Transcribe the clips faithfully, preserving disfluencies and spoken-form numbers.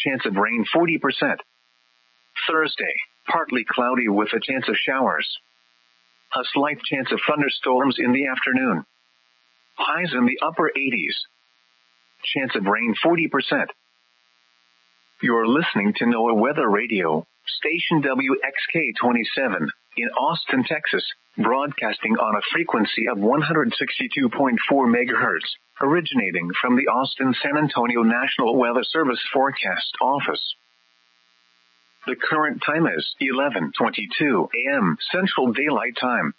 chance of rain forty percent. Thursday, partly cloudy with a chance of showers. A slight chance of thunderstorms in the afternoon. Highs in the upper eighties. Chance of rain forty percent. You're listening to NOAA Weather Radio, station W X K twenty-seven, in Austin, Texas, broadcasting on a frequency of one hundred sixty-two point four megahertz, originating from the Austin-San Antonio National Weather Service Forecast Office. The current time is eleven twenty-two a.m. Central Daylight Time.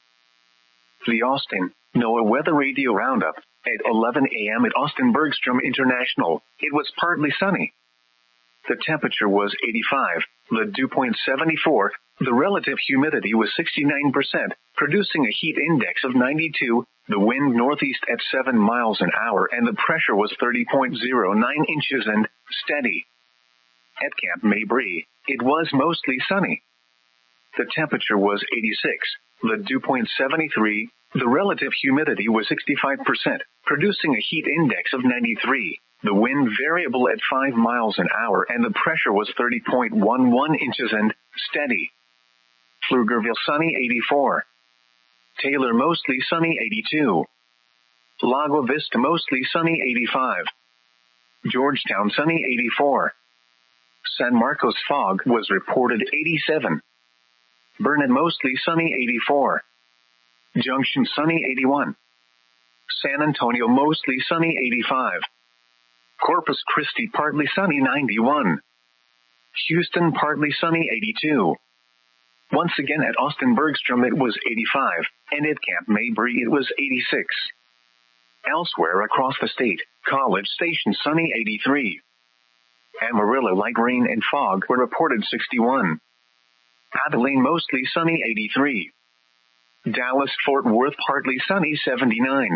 The Austin NOAA Weather Radio Roundup. At eleven a.m. at Austin Bergstrom International, it was partly sunny. The temperature was eighty-five, the dew point seventy-four, the relative humidity was sixty-nine percent, producing a heat index of ninety-two, the wind northeast at seven miles an hour, and the pressure was thirty point zero nine inches and steady. At Camp Mabry, it was mostly sunny. The temperature was eighty-six, the dew point seventy-three, the relative humidity was sixty-five percent, producing a heat index of ninety-three, the wind variable at five miles an hour, and the pressure was thirty point one one inches and steady. Pflugerville sunny eighty-four. Taylor mostly sunny eighty-two. Lago Vista mostly sunny eighty-five. Georgetown sunny eighty-four. San Marcos fog was reported eighty-seven. Burnet mostly sunny eighty-four. Junction sunny eighty-one. San Antonio mostly sunny eighty-five. Corpus Christi partly sunny ninety-one. Houston partly sunny eighty-two. Once again at Austin Bergstrom it was eighty-five, and at Camp Mabry it was eighty-six. Elsewhere across the state, College Station sunny eighty-three. Amarillo light rain and fog were reported sixty-one. Abilene mostly sunny eighty-three. Dallas-Fort Worth partly sunny seventy-nine.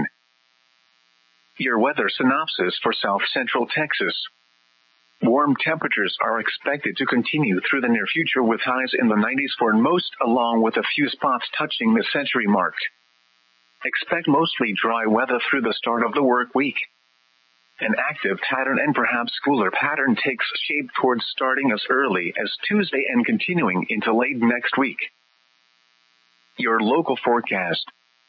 Your weather synopsis for South Central Texas. Warm temperatures are expected to continue through the near future with highs in the nineties for most, along with a few spots touching the century mark. Expect mostly dry weather through the start of the work week. An active pattern and perhaps cooler pattern takes shape towards starting as early as Tuesday and continuing into late next week. Your local forecast.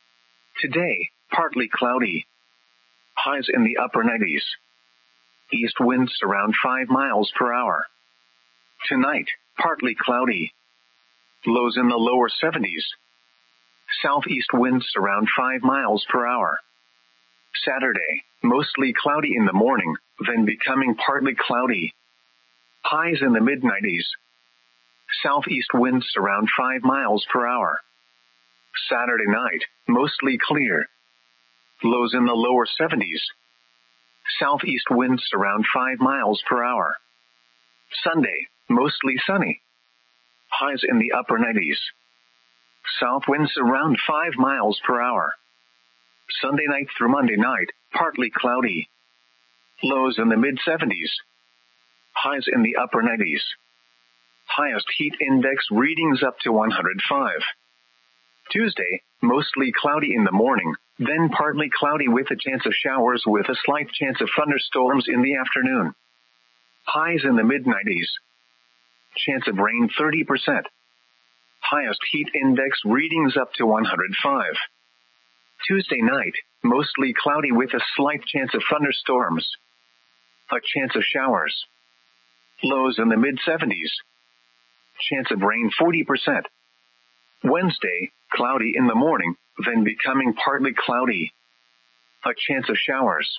Today, partly cloudy. Highs in the upper nineties. East winds around five miles per hour. Tonight, partly cloudy. Lows in the lower seventies. Southeast winds around five miles per hour. Saturday, mostly cloudy in the morning, then becoming partly cloudy. Highs in the mid nineties. Southeast winds around five miles per hour. Saturday night, mostly clear. Lows in the lower seventies. Southeast winds around five miles per hour. Sunday, mostly sunny. Highs in the upper nineties. South winds around five miles per hour. Sunday night through Monday night, partly cloudy. Lows in the mid seventies. Highs in the upper nineties. Highest heat index readings up to one hundred five. Tuesday, mostly cloudy in the morning, then partly cloudy with a chance of showers with a slight chance of thunderstorms in the afternoon. Highs in the mid nineties. Chance of rain thirty percent. Highest heat index readings up to one hundred five. Tuesday night, mostly cloudy with a slight chance of thunderstorms. A chance of showers. Lows in the mid seventies. Chance of rain forty percent. Wednesday, cloudy in the morning, then becoming partly cloudy. A chance of showers.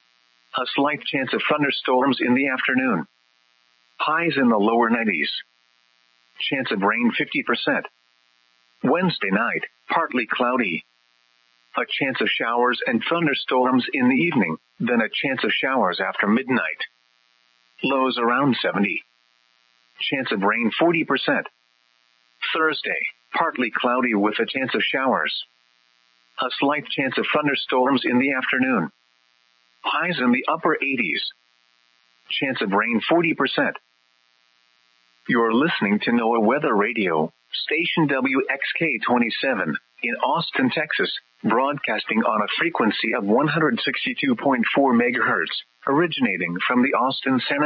A slight chance of thunderstorms in the afternoon. Highs in the lower nineties. Chance of rain fifty percent. Wednesday night, partly cloudy. A chance of showers and thunderstorms in the evening, then a chance of showers after midnight. Lows around seventy. Chance of rain forty percent. Thursday, partly cloudy with a chance of showers. A slight chance of thunderstorms in the afternoon. Highs in the upper eighties. Chance of rain forty percent. You're listening to NOAA Weather Radio, station W X K twenty-seven, in Austin, Texas, broadcasting on a frequency of one hundred sixty-two point four megahertz, originating from the Austin-San